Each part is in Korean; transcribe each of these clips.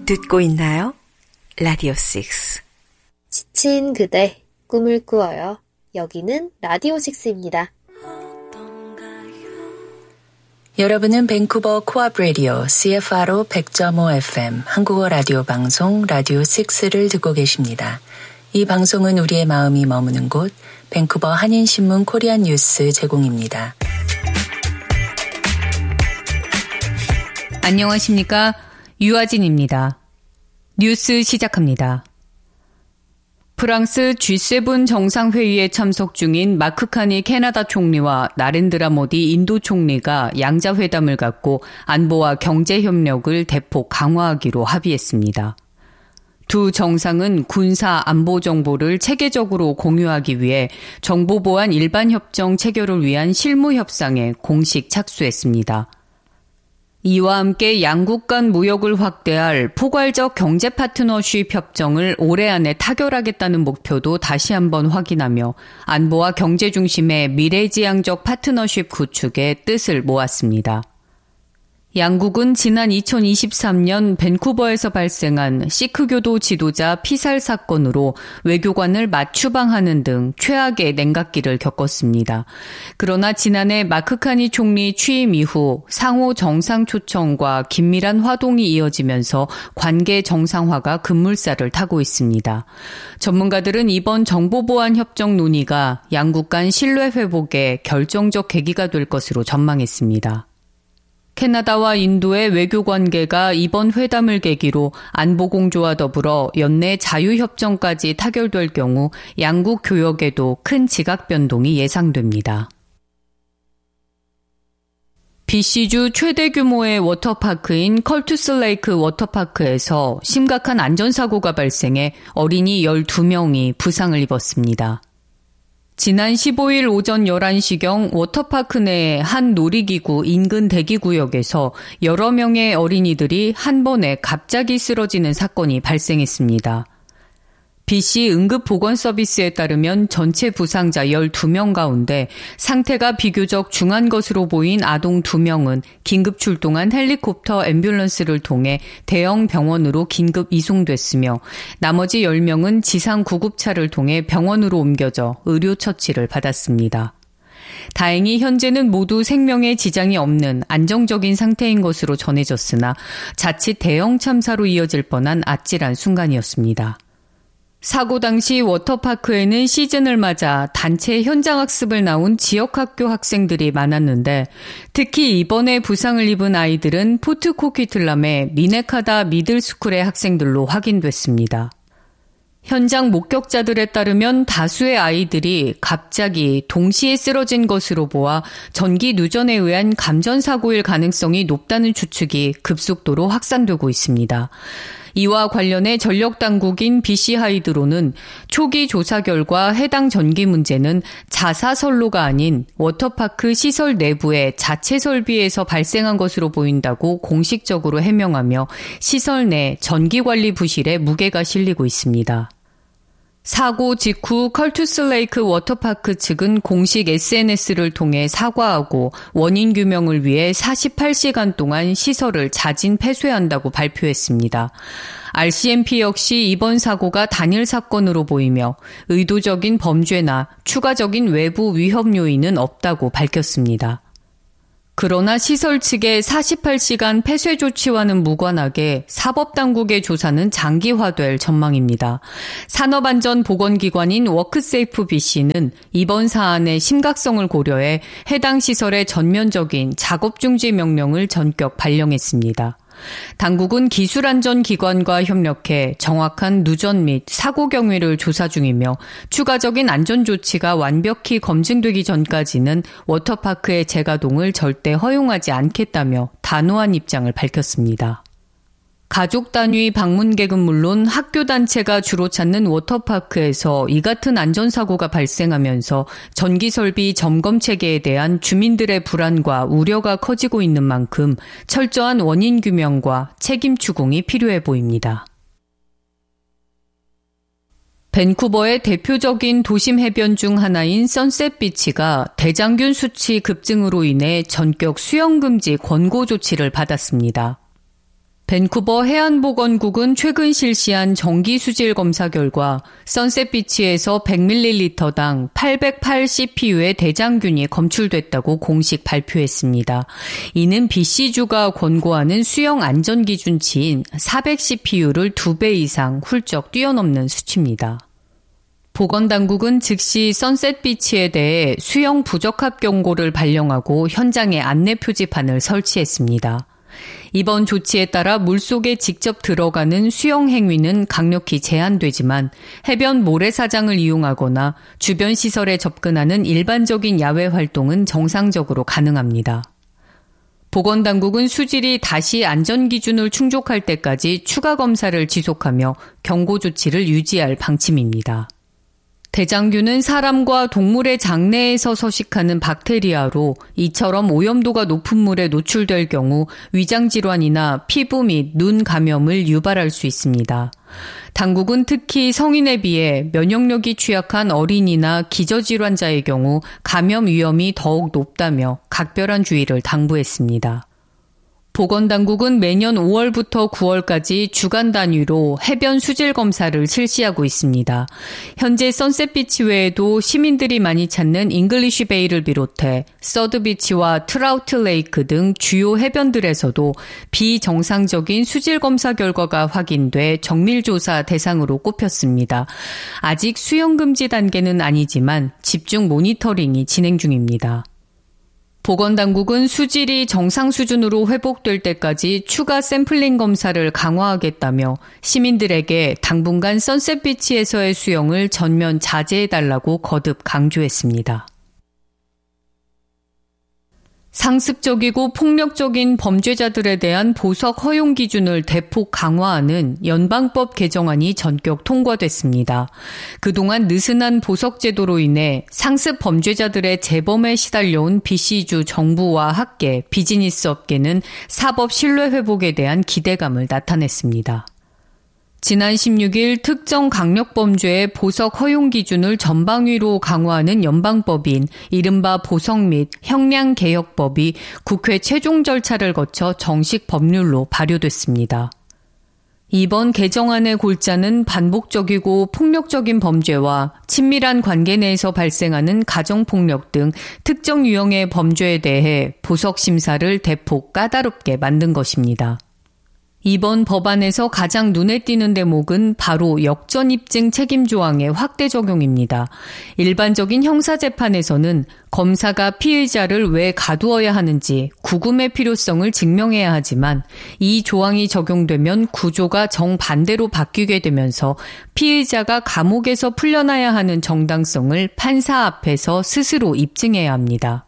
듣고 있나요? 라디오 6. 지친 그대, 꿈을 꾸어요. 여기는 라디오 6입니다. 여러분은 밴쿠버 코앞 라디오 CFRO 100.5 FM 한국어 라디오 방송 라디오 6를 듣고 계십니다. 이 방송은 우리의 마음이 머무는 곳 밴쿠버 한인신문 코리안 뉴스 제공입니다. 안녕하십니까? 유아진입니다. 뉴스 시작합니다. 프랑스 G7 정상회의에 참석 중인 마크 카니 캐나다 총리와 나렌드라 모디 인도 총리가 양자회담을 갖고 안보와 경제 협력을 대폭 강화하기로 합의했습니다. 두 정상은 군사 안보 정보를 체계적으로 공유하기 위해 정보보안 일반협정 체결을 위한 실무 협상에 공식 착수했습니다. 이와 함께 양국 간 무역을 확대할 포괄적 경제 파트너십 협정을 올해 안에 타결하겠다는 목표도 다시 한번 확인하며 안보와 경제 중심의 미래지향적 파트너십 구축에 뜻을 모았습니다. 양국은 지난 2023년 밴쿠버에서 발생한 시크교도 지도자 피살 사건으로 외교관을 맞추방하는 등 최악의 냉각기를 겪었습니다. 그러나 지난해 마크 카니 총리 취임 이후 상호 정상 초청과 긴밀한 화동이 이어지면서 관계 정상화가 급물살을 타고 있습니다. 전문가들은 이번 정보보안 협정 논의가 양국 간 신뢰 회복에 결정적 계기가 될 것으로 전망했습니다. 캐나다와 인도의 외교 관계가 이번 회담을 계기로 안보공조와 더불어 연내 자유협정까지 타결될 경우 양국 교역에도 큰 지각 변동이 예상됩니다. BC주 최대 규모의 워터파크인 컬투스레이크 워터파크에서 심각한 안전사고가 발생해 어린이 12명이 부상을 입었습니다. 지난 15일 오전 11시경 워터파크 내의 한 놀이기구 인근 대기구역에서 여러 명의 어린이들이 한 번에 갑자기 쓰러지는 사건이 발생했습니다. BC 응급보건서비스에 따르면 전체 부상자 12명 가운데 상태가 비교적 중한 것으로 보인 아동 2명은 긴급 출동한 헬리콥터 앰뷸런스를 통해 대형 병원으로 긴급 이송됐으며 나머지 10명은 지상 구급차를 통해 병원으로 옮겨져 의료 처치를 받았습니다. 다행히 현재는 모두 생명에 지장이 없는 안정적인 상태인 것으로 전해졌으나 자칫 대형 참사로 이어질 뻔한 아찔한 순간이었습니다. 사고 당시 워터파크에는 시즌을 맞아 단체 현장학습을 나온 지역학교 학생들이 많았는데 특히 이번에 부상을 입은 아이들은 포트 코퀴틀람의 미네카다 미들스쿨의 학생들로 확인됐습니다. 현장 목격자들에 따르면 다수의 아이들이 갑자기 동시에 쓰러진 것으로 보아 전기 누전에 의한 감전사고일 가능성이 높다는 추측이 급속도로 확산되고 있습니다. 이와 관련해 전력당국인 BC하이드로는 초기 조사 결과 해당 전기 문제는 자사선로가 아닌 워터파크 시설 내부의 자체 설비에서 발생한 것으로 보인다고 공식적으로 해명하며 시설 내 전기관리 부실에 무게가 실리고 있습니다. 사고 직후 컬투스레이크 워터파크 측은 공식 SNS를 통해 사과하고 원인 규명을 위해 48시간 동안 시설을 자진 폐쇄한다고 발표했습니다. RCMP 역시 이번 사고가 단일 사건으로 보이며 의도적인 범죄나 추가적인 외부 위험 요인은 없다고 밝혔습니다. 그러나 시설 측의 48시간 폐쇄 조치와는 무관하게 사법당국의 조사는 장기화될 전망입니다. 산업안전보건기관인 워크세이프 BC는 이번 사안의 심각성을 고려해 해당 시설의 전면적인 작업중지 명령을 전격 발령했습니다. 당국은 기술안전기관과 협력해 정확한 누전 및 사고 경위를 조사 중이며 추가적인 안전조치가 완벽히 검증되기 전까지는 워터파크의 재가동을 절대 허용하지 않겠다며 단호한 입장을 밝혔습니다. 가족 단위 방문객은 물론 학교 단체가 주로 찾는 워터파크에서 이 같은 안전사고가 발생하면서 전기설비 점검 체계에 대한 주민들의 불안과 우려가 커지고 있는 만큼 철저한 원인 규명과 책임 추궁이 필요해 보입니다. 밴쿠버의 대표적인 도심 해변 중 하나인 선셋비치가 대장균 수치 급증으로 인해 전격 수영 금지 권고 조치를 받았습니다. 밴쿠버 해안보건국은 최근 실시한 정기 수질 검사 결과 선셋비치에서 100ml당 808cpu의 대장균이 검출됐다고 공식 발표했습니다. 이는 BC주가 권고하는 수영 안전기준치인 400cpu를 2배 이상 훌쩍 뛰어넘는 수치입니다. 보건당국은 즉시 선셋비치에 대해 수영 부적합 경고를 발령하고 현장에 안내 표지판을 설치했습니다. 이번 조치에 따라 물속에 직접 들어가는 수영 행위는 강력히 제한되지만 해변 모래사장을 이용하거나 주변 시설에 접근하는 일반적인 야외 활동은 정상적으로 가능합니다. 보건당국은 수질이 다시 안전기준을 충족할 때까지 추가 검사를 지속하며 경고 조치를 유지할 방침입니다. 대장균은 사람과 동물의 장내에서 서식하는 박테리아로 이처럼 오염도가 높은 물에 노출될 경우 위장질환이나 피부 및 눈 감염을 유발할 수 있습니다. 당국은 특히 성인에 비해 면역력이 취약한 어린이나 기저질환자의 경우 감염 위험이 더욱 높다며 각별한 주의를 당부했습니다. 보건당국은 매년 5월부터 9월까지 주간 단위로 해변 수질 검사를 실시하고 있습니다. 현재 선셋비치 외에도 시민들이 많이 찾는 잉글리쉬 베이를 비롯해 서드비치와 트라우트 레이크 등 주요 해변들에서도 비정상적인 수질 검사 결과가 확인돼 정밀조사 대상으로 꼽혔습니다. 아직 수영 금지 단계는 아니지만 집중 모니터링이 진행 중입니다. 보건당국은 수질이 정상 수준으로 회복될 때까지 추가 샘플링 검사를 강화하겠다며 시민들에게 당분간 선셋비치에서의 수영을 전면 자제해달라고 거듭 강조했습니다. 상습적이고 폭력적인 범죄자들에 대한 보석 허용 기준을 대폭 강화하는 연방법 개정안이 전격 통과됐습니다. 그동안 느슨한 보석 제도로 인해 상습 범죄자들의 재범에 시달려온 BC주 정부와 학계, 비즈니스 업계는 사법 신뢰 회복에 대한 기대감을 나타냈습니다. 지난 16일 특정 강력범죄의 보석 허용 기준을 전방위로 강화하는 연방법인 이른바 보석 및 형량개혁법이 국회 최종 절차를 거쳐 정식 법률로 발효됐습니다. 이번 개정안의 골자는 반복적이고 폭력적인 범죄와 친밀한 관계 내에서 발생하는 가정폭력 등 특정 유형의 범죄에 대해 보석 심사를 대폭 까다롭게 만든 것입니다. 이번 법안에서 가장 눈에 띄는 대목은 바로 역전입증 책임 조항의 확대 적용입니다. 일반적인 형사재판에서는 검사가 피의자를 왜 가두어야 하는지 구금의 필요성을 증명해야 하지만 이 조항이 적용되면 구조가 정반대로 바뀌게 되면서 피의자가 감옥에서 풀려나야 하는 정당성을 판사 앞에서 스스로 입증해야 합니다.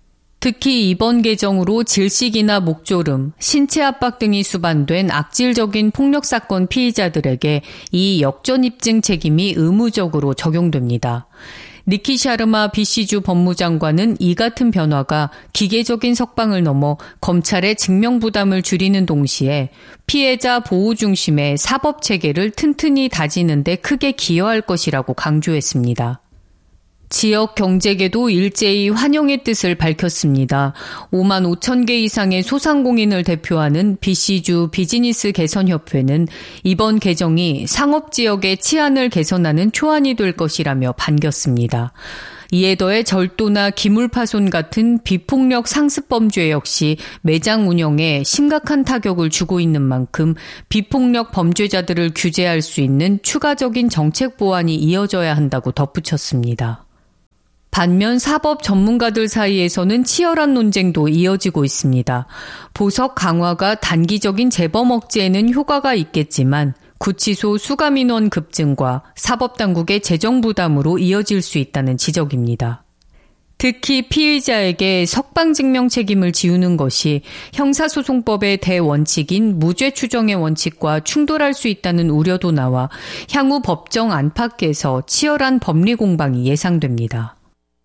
특히 이번 개정으로 질식이나 목조름, 신체 압박 등이 수반된 악질적인 폭력사건 피의자들에게 이 역전입증 책임이 의무적으로 적용됩니다. 니키 샤르마 BC주 법무장관은 이 같은 변화가 기계적인 석방을 넘어 검찰의 증명부담을 줄이는 동시에 피해자 보호 중심의 사법체계를 튼튼히 다지는 데 크게 기여할 것이라고 강조했습니다. 지역 경제계도 일제히 환영의 뜻을 밝혔습니다. 5만 5천 개 이상의 소상공인을 대표하는 BC주 비즈니스 개선협회는 이번 개정이 상업지역의 치안을 개선하는 초안이 될 것이라며 반겼습니다. 이에 더해 절도나 기물파손 같은 비폭력 상습범죄 역시 매장 운영에 심각한 타격을 주고 있는 만큼 비폭력 범죄자들을 규제할 수 있는 추가적인 정책 보완이 이어져야 한다고 덧붙였습니다. 반면 사법 전문가들 사이에서는 치열한 논쟁도 이어지고 있습니다. 보석 강화가 단기적인 재범 억제에는 효과가 있겠지만 구치소 수감 인원 급증과 사법당국의 재정 부담으로 이어질 수 있다는 지적입니다. 특히 피의자에게 석방증명 책임을 지우는 것이 형사소송법의 대원칙인 무죄 추정의 원칙과 충돌할 수 있다는 우려도 나와 향후 법정 안팎에서 치열한 법리 공방이 예상됩니다.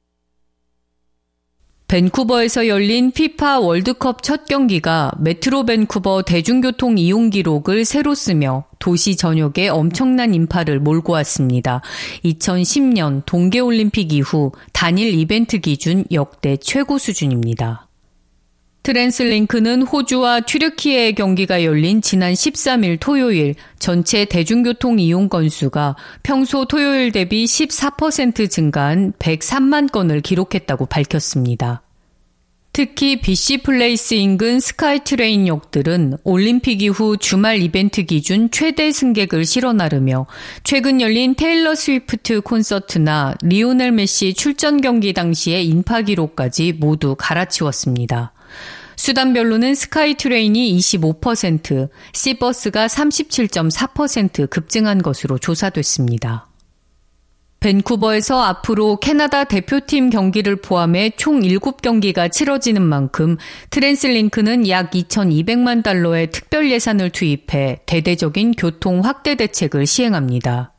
밴쿠버에서 열린 피파 월드컵 첫 경기가 메트로 밴쿠버 대중교통 이용 기록을 새로 쓰며 도시 전역에 엄청난 인파를 몰고 왔습니다. 2010년 동계올림픽 이후 단일 이벤트 기준 역대 최고 수준입니다. 트랜스링크는 호주와 튀르키예의 경기가 열린 지난 13일 토요일 전체 대중교통 이용 건수가 평소 토요일 대비 14% 증가한 103만 건을 기록했다고 밝혔습니다. 특히 BC 플레이스 인근 스카이트레인역들은 올림픽 이후 주말 이벤트 기준 최대 승객을 실어 나르며 최근 열린 테일러 스위프트 콘서트나 리오넬 메시 출전 경기 당시의 인파 기록까지 모두 갈아치웠습니다. 수단별로는 스카이트레인이 25%, 시버스가 37.4% 급증한 것으로 조사됐습니다. 밴쿠버에서 앞으로 캐나다 대표팀 경기를 포함해 총 7경기가 치러지는 만큼 트랜스링크는 약 2,200만 달러의 특별 예산을 투입해 대대적인 교통 확대 대책을 시행합니다.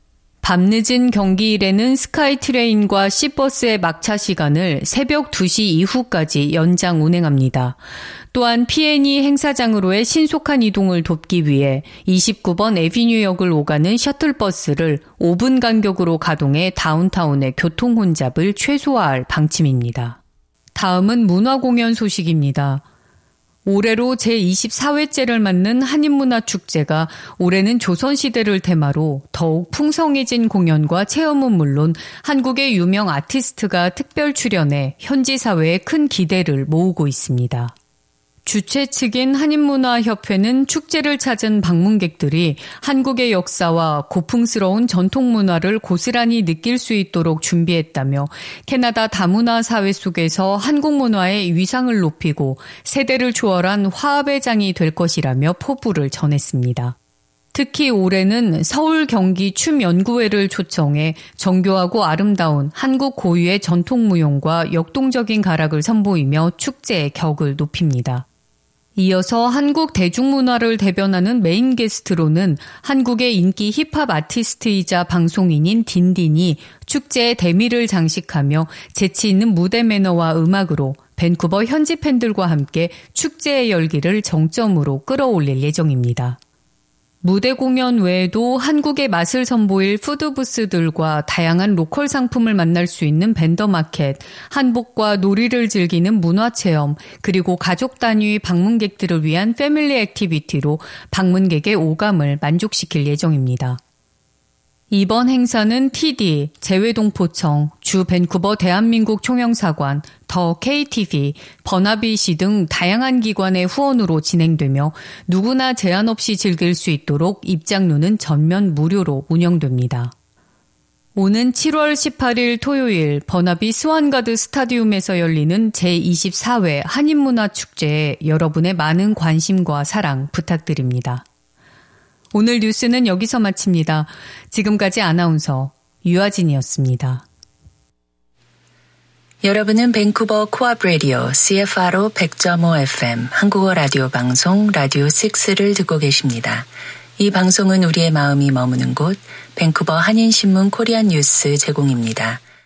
밤늦은 경기일에는 스카이트레인과 시버스의 막차 시간을 새벽 2시 이후까지 연장 운행합니다. 또한 P&E 행사장으로의 신속한 이동을 돕기 위해 29번 에비뉴역을 오가는 셔틀버스를 5분 간격으로 가동해 다운타운의 교통 혼잡을 최소화할 방침입니다. 다음은 문화공연 소식입니다. 올해로 제24회째를 맞는 한인문화축제가 올해는 조선시대를 테마로 더욱 풍성해진 공연과 체험은 물론 한국의 유명 아티스트가 특별 출연해 현지 사회에 큰 기대를 모으고 있습니다. 주최 측인 한인문화협회는 축제를 찾은 방문객들이 한국의 역사와 고풍스러운 전통 문화를 고스란히 느낄 수 있도록 준비했다며 캐나다 다문화 사회 속에서 한국 문화의 위상을 높이고 세대를 초월한 화합의 장이 될 것이라며 포부를 전했습니다. 특히 올해는 서울 경기 춤연구회를 초청해 정교하고 아름다운 한국 고유의 전통무용과 역동적인 가락을 선보이며 축제의 격을 높입니다. 이어서 한국 대중문화를 대변하는 메인 게스트로는 한국의 인기 힙합 아티스트이자 방송인인 딘딘이 축제의 대미를 장식하며 재치 있는 무대 매너와 음악으로 밴쿠버 현지 팬들과 함께 축제의 열기를 정점으로 끌어올릴 예정입니다. 무대 공연 외에도 한국의 맛을 선보일 푸드부스들과 다양한 로컬 상품을 만날 수 있는 벤더마켓, 한복과 놀이를 즐기는 문화체험, 그리고 가족 단위 방문객들을 위한 패밀리 액티비티로 방문객의 오감을 만족시킬 예정입니다. 이번 행사는 TD, 재외동포청, 주 밴쿠버 대한민국 총영사관, 더 KTV, 버나비시 등 다양한 기관의 후원으로 진행되며 누구나 제한 없이 즐길 수 있도록 입장료는 전면 무료로 운영됩니다. 오는 7월 18일 토요일 버나비 스완가드 스타디움에서 열리는 제24회 한인문화축제에 여러분의 많은 관심과 사랑 부탁드립니다. 오늘 뉴스는 여기서 마칩니다. 지금까지 아나운서 유아진이었습니다. 여러분은 밴쿠버 코압 라디오 CFRO 100.5 FM 한국어 라디오 방송 라디오 6를 듣고 계십니다. 이 방송은 우리의 마음이 머무는 곳 밴쿠버 한인신문 코리안 뉴스 제공입니다.